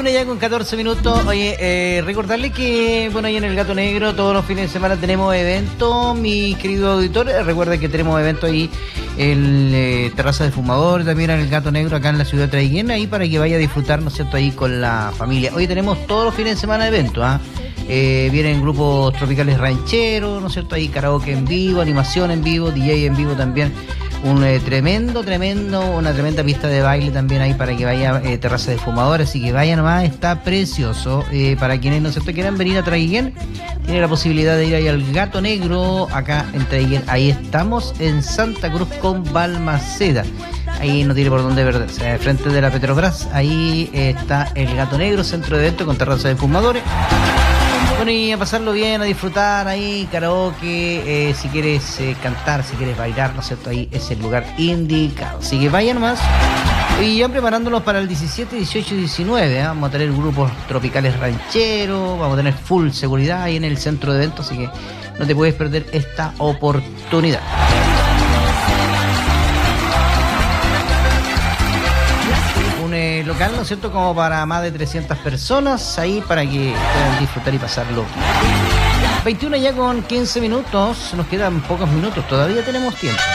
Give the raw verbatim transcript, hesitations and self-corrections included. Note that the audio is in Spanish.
veintiuno ya con catorce minutos. Oye, eh, recordarle que, bueno, ahí en el Gato Negro todos los fines de semana tenemos eventos, mi querido auditor. Eh, recuerda que tenemos eventos ahí en eh, Terraza de Fumador, también en el Gato Negro, acá en la ciudad de Traiguén, ahí para que vaya a disfrutar, ¿no es cierto?, ahí con la familia. Hoy tenemos todos los fines de semana eventos, ¿ah? ¿eh? Eh, vienen grupos tropicales rancheros, ¿no es cierto?, ahí karaoke en vivo, animación en vivo, D J en vivo también. Un eh, tremendo, tremendo, una tremenda pista de baile también ahí para que vaya eh, Terraza de Fumador, así que vaya nomás, está precioso. Eh, para quienes no se quieran venir a Traiguén, tiene la posibilidad de ir ahí al Gato Negro, acá en Traiguén. Ahí estamos en Santa Cruz con Balmaceda. Ahí no tiene por dónde perderse, frente de la Petrobras, ahí eh, está el Gato Negro, centro de eventos con terraza de fumadores. Bueno, y a pasarlo bien, a disfrutar ahí, karaoke, eh, si quieres eh, cantar, si quieres bailar, ¿no es cierto? Ahí es el lugar indicado. Así que vayan nomás. Y ya preparándonos para el diecisiete, dieciocho y diecinueve, ¿eh? Vamos a tener grupos tropicales rancheros, vamos a tener full seguridad ahí en el centro de eventos, así que no te puedes perder esta oportunidad. Local, ¿no es cierto?, como para más de trescientas personas, ahí para que puedan disfrutar y pasarlo. veintiuno ya con quince minutos, nos quedan pocos minutos, todavía tenemos tiempo.